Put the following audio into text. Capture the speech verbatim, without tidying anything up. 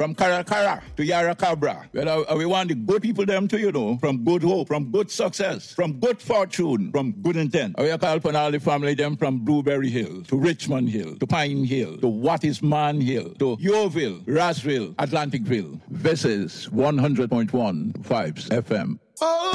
from Caracara to Yarracabra. Well, uh, we want the good people them to, you know, from good hope, from good success, from good fortune, from good intent. We call upon all the family them from Blueberry Hill to Richmond Hill to Pine Hill to Wattisman Hill to Yeovil, Rossville, Atlanticville. This is one hundred point one Vibes F M. Oh.